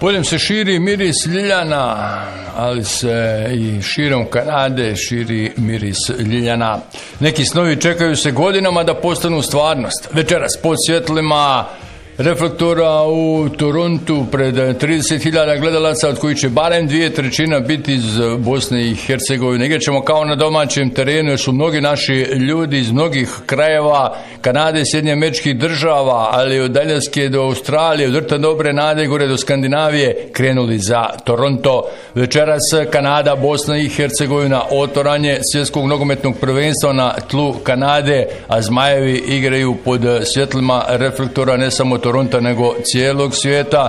Poljem se širi miris ljiljana, ali se i širom Kanade širi miris ljiljana. Neki snovi čekaju se godinama da postanu stvarnost. Večeras pod svjetlima reflektora u Torontu pred 30.000 gledalaca, od kojih će barem 2/3 biti iz Bosne i Hercegovine. Igraćemo kao na domaćem terenu, jer su mnogi naši ljudi iz mnogih krajeva Kanade, Sjedinjenih Američkih Država, ali od Aljaske do Australije, od Rta Dobre Nade gore do Skandinavije krenuli za Toronto. Večeras Kanada, Bosna i Hercegovina, otvaranje svjetskog nogometnog prvenstva na tlu Kanade, a Zmajevi igraju pod svjetlima reflektora ne samo Toronta nego cijelog svijeta.